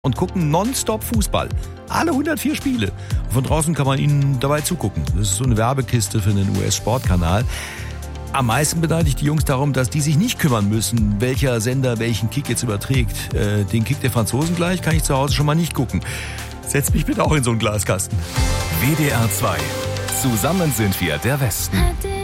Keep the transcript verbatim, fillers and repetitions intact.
und gucken nonstop Fußball. Alle hundertvier Spiele. Von draußen kann man ihnen dabei zugucken. Das ist so eine Werbekiste für einen U S-Sportkanal. Am meisten beneide die Jungs darum, dass die sich nicht kümmern müssen, welcher Sender welchen Kick jetzt überträgt. Äh, den Kick der Franzosen gleich kann ich zu Hause schon mal nicht gucken. Setz mich bitte auch in so einen Glaskasten. W D R zwei. Zusammen sind wir der Westen.